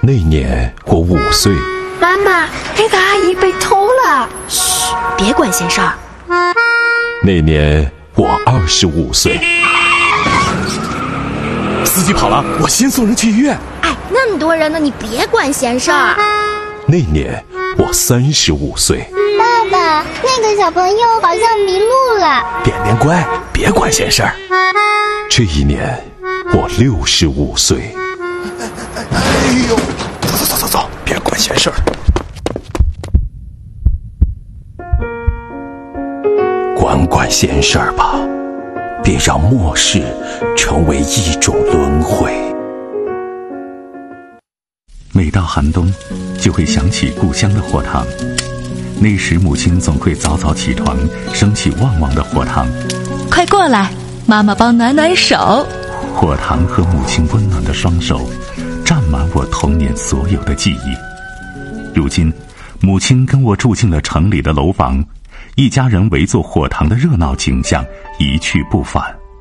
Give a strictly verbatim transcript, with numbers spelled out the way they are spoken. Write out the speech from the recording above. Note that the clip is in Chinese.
那年我五岁。 妈妈，那个阿姨被偷了。 嘘，别管闲事儿。 那年我二十五岁。 司机跑了，我先送人去医院。 哎，那么多人呢，你别管闲事儿。 那年我三十五岁。 爸爸，那个小朋友好像迷路了。 点点乖，别管闲事儿。 这一年我六十五岁。 哎呦，走走走走走，别管闲事儿。 管管闲事儿吧，别让末世成为一种轮回。 每到寒冬，就会想起故乡的火塘。那时母亲总会早早起床，升起旺旺的火塘。 快过来，妈妈帮暖暖手。 火塘和母亲温暖的双手，占满我童年所有的记忆。如今，母亲跟我住进了城里的楼房，一家人围坐火塘的热闹景象一去不返。